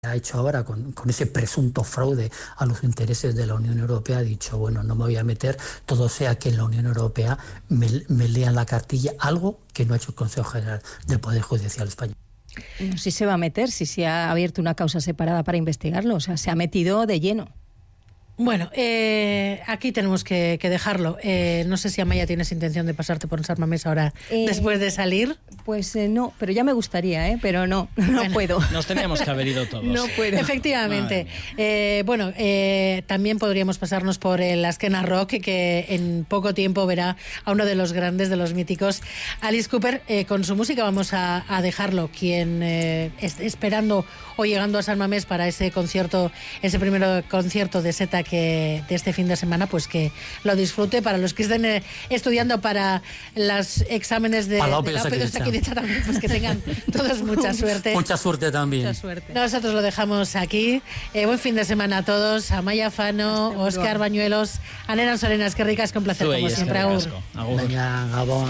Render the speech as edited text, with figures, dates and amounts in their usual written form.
ha hecho ahora con ese presunto fraude a los intereses de la Unión Europea, ha dicho, bueno, no me voy a meter, todo sea que en la Unión Europea me lean la cartilla, algo que no ha hecho el Consejo General del Poder Judicial Español. No sé si se va a meter, si se ha abierto una causa separada para investigarlo, o sea, se ha metido de lleno. Bueno, aquí tenemos que dejarlo. No sé si, Amaya, tienes intención de pasarte por San Mamés ahora después de salir. Pues no, pero ya me gustaría, pero no puedo. Nos teníamos que haber ido todos. No puedo. Efectivamente. También podríamos pasarnos por el Azkena Rock, que en poco tiempo verá a uno de los grandes, de los míticos, Alice Cooper, con su música. Vamos a dejarlo. Quien esté esperando o llegando a San Mamés para ese concierto, ese primer concierto de Seta de este fin de semana, pues que lo disfrute. Para los que estén estudiando para los exámenes de la OPE de Osakidetza también, pues que tengan todos mucha suerte. Mucha suerte también. Mucha suerte. Nosotros lo dejamos aquí. Buen fin de semana a todos. Amaya Fano, Óscar Bañuelos, Aneran Sorenas, que ricas, con placer como siempre. Venga, Gabón.